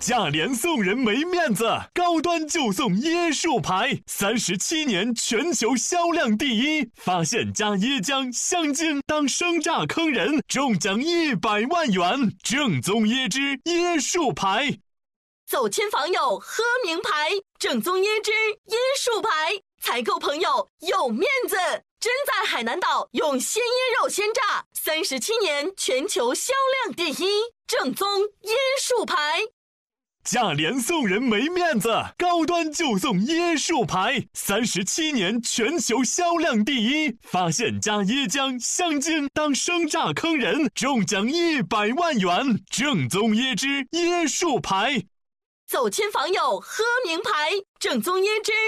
价廉送人没面子，高端就送椰树牌，37年全球销量第一。发现加椰浆、香精当生榨坑人，中奖100万元。正宗椰汁椰树牌。 走亲访友喝名牌，正宗椰汁椰树牌，采购朋友有面子。真在海南岛用鲜椰肉鲜榨，37年全球销量第一，正宗椰树牌。 价廉送人没面子，高端就送椰树牌，37年全球销量第一。发现加椰浆、香精当生榨坑人，中奖100万元。正宗椰汁椰树牌。 走亲访友喝名牌，正宗椰汁